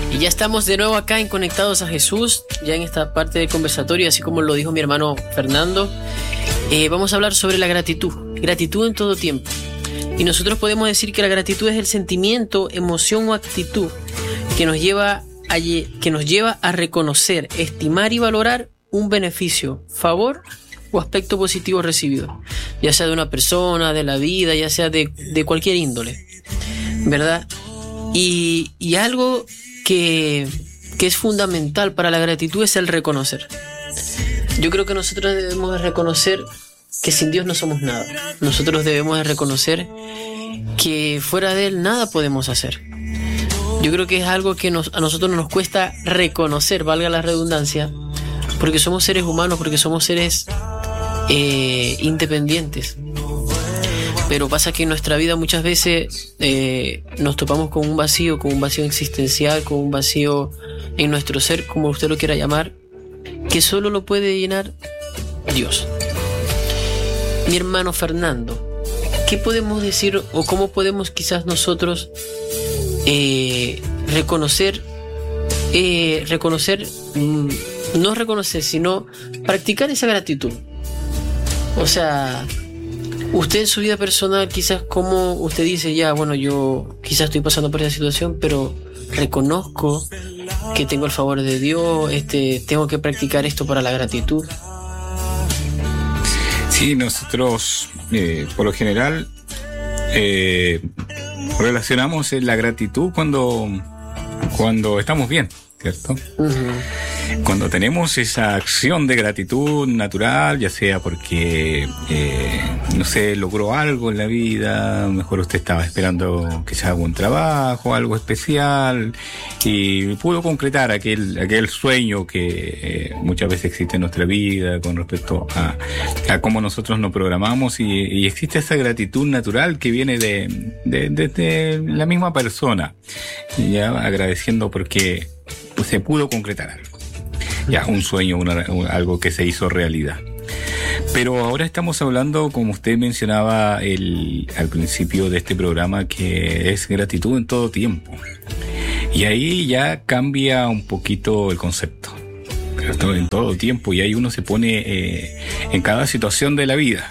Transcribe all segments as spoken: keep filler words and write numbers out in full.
Y ya estamos de nuevo acá en Conectados a Jesús, ya en esta parte del conversatorio, así como lo dijo mi hermano Fernando. Eh, vamos a hablar sobre la gratitud, gratitud en todo tiempo. Y nosotros podemos decir que la gratitud es el sentimiento, emoción o actitud que nos lleva a, que nos lleva a reconocer, estimar y valorar un beneficio, favor o aspecto positivo recibido, ya sea de una persona, de la vida, ya sea de, de cualquier índole, ¿verdad? Y, y algo que, que es fundamental para la gratitud es el reconocer. Yo creo que nosotros debemos de reconocer que sin Dios no somos nada. Nosotros debemos de reconocer que fuera de Él nada podemos hacer. Yo creo que es algo que nos, a nosotros nos cuesta reconocer, valga la redundancia, porque somos seres humanos, porque somos seres eh, independientes. Pero pasa que en nuestra vida muchas veces eh, nos topamos con un vacío, con un vacío existencial, con un vacío en nuestro ser, como usted lo quiera llamar, que solo lo puede llenar Dios. Mi hermano Fernando, ¿qué podemos decir o cómo podemos quizás nosotros eh, reconocer, eh, reconocer, mmm, no reconocer, sino practicar esa gratitud? O sea, usted en su vida personal, quizás como usted dice, ya, bueno, yo quizás estoy pasando por esa situación, pero reconozco que tengo el favor de Dios, este, tengo que practicar esto para la gratitud. Sí, nosotros eh, por lo general eh, relacionamos la gratitud cuando, cuando estamos bien, ¿cierto? Uh-huh. Cuando tenemos esa acción de gratitud natural, ya sea porque, eh, no sé, logró algo en la vida, mejor usted estaba esperando quizás algún trabajo, algo especial, y pudo concretar aquel, aquel sueño que eh, muchas veces existe en nuestra vida con respecto a, a cómo nosotros nos programamos, y, y existe esa gratitud natural que viene de, de, de, de la misma persona, ya agradeciendo porque pues, se pudo concretar algo. Ya, un sueño, una, algo que se hizo realidad. Pero ahora estamos hablando, como usted mencionaba el, al principio de este programa, que es gratitud en todo tiempo. Y ahí ya cambia un poquito el concepto. ¿Cierto? En todo tiempo. Y ahí uno se pone eh, en cada situación de la vida,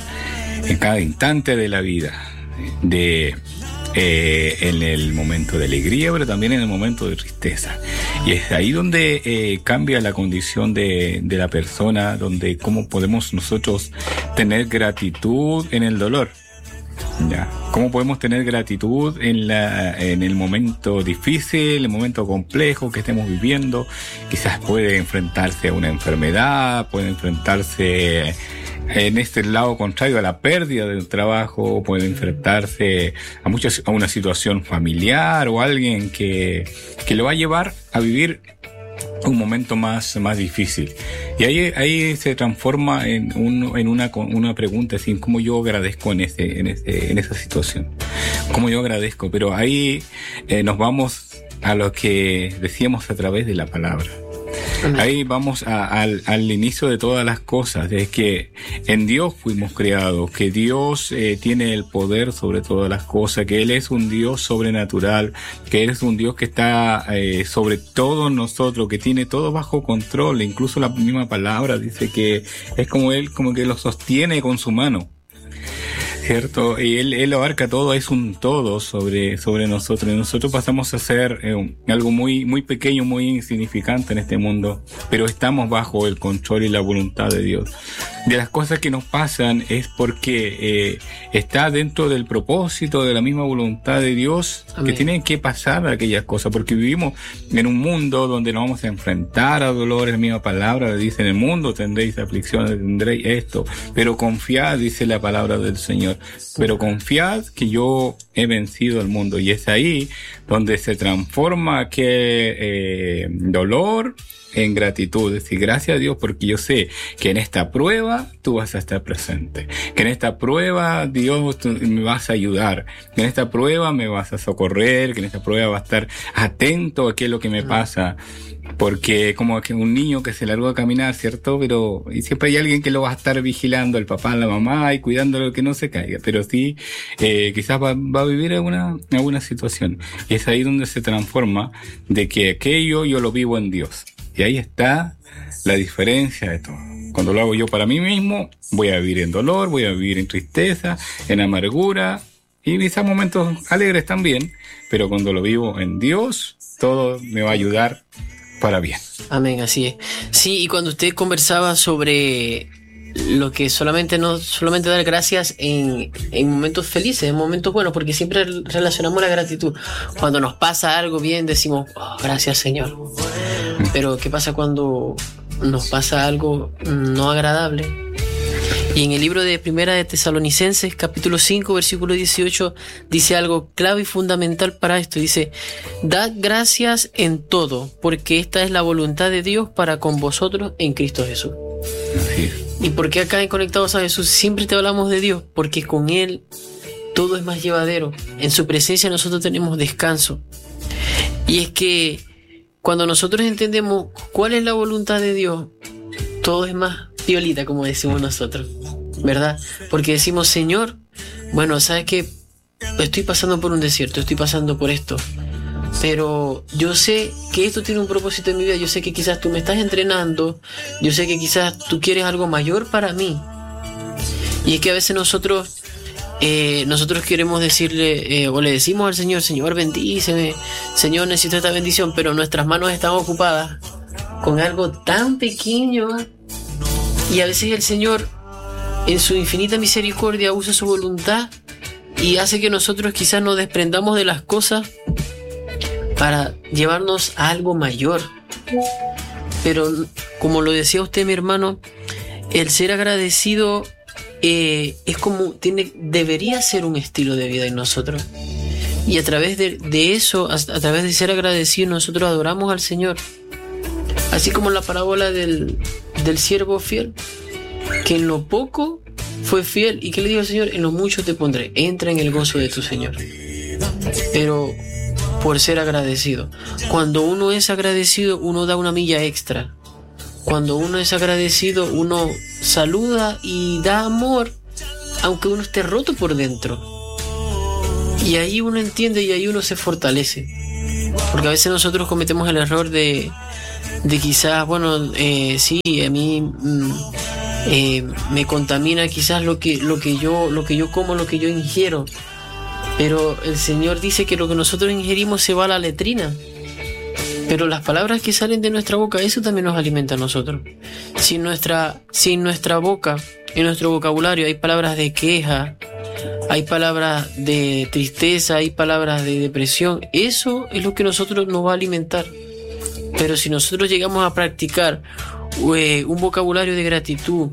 en cada instante de la vida, de... Eh, en el momento de alegría, pero también en el momento de tristeza. Y es ahí donde eh, cambia la condición de, de la persona, donde cómo podemos nosotros tener gratitud en el dolor. ¿Ya? ¿Cómo podemos tener gratitud en, la, en el momento difícil, el momento complejo que estemos viviendo? Quizás puede enfrentarse a una enfermedad, puede enfrentarse... en este lado contrario a la pérdida del trabajo, puede enfrentarse a muchas a una situación familiar o alguien que, que lo va a llevar a vivir un momento más, más difícil. Y ahí, ahí se transforma en, un, en una, una pregunta así, ¿cómo yo agradezco en, ese, en, ese, en esa situación? ¿Cómo yo agradezco? Pero ahí eh, nos vamos a lo que decíamos a través de la palabra. Ahí vamos a, al, al inicio de todas las cosas, es que en Dios fuimos creados, que Dios eh, tiene el poder sobre todas las cosas, que Él es un Dios sobrenatural, que Él es un Dios que está eh, sobre todos nosotros, que tiene todo bajo control. Incluso la misma palabra dice que es como Él, como que lo sostiene con su mano, ¿cierto? Y él, él abarca todo, es un todo sobre, sobre nosotros. Y nosotros pasamos a ser eh, algo muy, muy pequeño, muy insignificante en este mundo, pero estamos bajo el control y la voluntad de Dios. De las cosas que nos pasan es porque eh, está dentro del propósito de la misma voluntad de Dios. Amén. Que tienen que pasar aquellas cosas, porque vivimos en un mundo donde nos vamos a enfrentar a dolores. La misma palabra dice: en el mundo tendréis aflicciones, tendréis esto, pero confiad, dice la palabra del Señor, pero confiad que yo he vencido al mundo. Y es ahí donde se transforma aquel eh, dolor en gratitud, es decir, gracias a Dios, porque yo sé que en esta prueba prueba tú vas a estar presente, que en esta prueba Dios tú me vas a ayudar, que en esta prueba me vas a socorrer, que en esta prueba vas a estar atento a qué es lo que me pasa, porque como que un niño que se largó a caminar, ¿cierto? Pero y siempre hay alguien que lo va a estar vigilando, el papá, la mamá, y cuidándolo que no se caiga, pero sí, eh, quizás va, va a vivir alguna, alguna situación, y es ahí donde se transforma de que aquello yo lo vivo en Dios, y ahí está la diferencia de todo. Cuando lo hago yo para mí mismo, voy a vivir en dolor, voy a vivir en tristeza, en amargura, y quizás momentos alegres también, pero cuando lo vivo en Dios, todo me va a ayudar para bien. Amén, así es. Sí, y cuando usted conversaba sobre lo que solamente no solamente dar gracias en, en momentos felices, en momentos buenos, porque siempre relacionamos la gratitud. Cuando nos pasa algo bien, decimos, oh, gracias Señor. Pero ¿qué pasa cuando nos pasa algo no agradable? Y en el libro de Primera de Tesalonicenses, capítulo cinco, versículo dieciocho, dice algo clave y fundamental para esto. Dice, dad gracias en todo, porque esta es la voluntad de Dios para con vosotros en Cristo Jesús. Así. ¿Y por qué acá en Conectados a Jesús siempre te hablamos de Dios? Porque con Él todo es más llevadero. En su presencia nosotros tenemos descanso. Y es que cuando nosotros entendemos cuál es la voluntad de Dios, todo es más piolita, como decimos nosotros, ¿verdad? Porque decimos, Señor, bueno, ¿sabes qué? Estoy pasando por un desierto, estoy pasando por esto, pero yo sé que esto tiene un propósito en mi vida, yo sé que quizás tú me estás entrenando, yo sé que quizás tú quieres algo mayor para mí. Y es que a veces nosotros eh, nosotros queremos decirle eh, o le decimos al Señor, Señor, bendíceme, Señor, necesito esta bendición, pero nuestras manos están ocupadas con algo tan pequeño. Y a veces el Señor, en su infinita misericordia, usa su voluntad y hace que nosotros quizás nos desprendamos de las cosas para llevarnos a algo mayor. Pero como lo decía usted, mi hermano, el ser agradecido eh, es como tiene, debería ser un estilo de vida en nosotros. Y a través de, de eso, a, a través de ser agradecidos, nosotros adoramos al Señor. Así como la parábola del, del siervo fiel, que en lo poco fue fiel. ¿Y qué le dijo el Señor? En lo mucho te pondré. Entra en el gozo de tu Señor. Pero por ser agradecido. Cuando uno es agradecido, uno da una milla extra. Cuando uno es agradecido, uno saluda y da amor, aunque uno esté roto por dentro. Y ahí uno entiende y ahí uno se fortalece. Porque a veces nosotros cometemos el error de... de quizás, bueno, eh, sí, a mí mm, eh, me contamina quizás lo que, lo que yo, lo que yo como, lo que yo ingiero, pero el Señor dice que lo que nosotros ingerimos se va a la letrina, pero las palabras que salen de nuestra boca, eso también nos alimenta a nosotros. Si en nuestra, si en nuestra boca, en nuestro vocabulario hay palabras de queja, hay palabras de tristeza, hay palabras de depresión, eso es lo que nosotros nos va a alimentar. Pero si nosotros llegamos a practicar eh, un vocabulario de gratitud,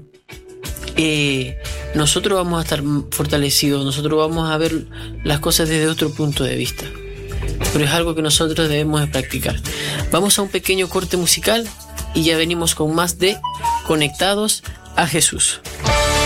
eh, nosotros vamos a estar fortalecidos, nosotros vamos a ver las cosas desde otro punto de vista. Pero es algo que nosotros debemos de practicar. Vamos a un pequeño corte musical y ya venimos con más de Conectados a Jesús.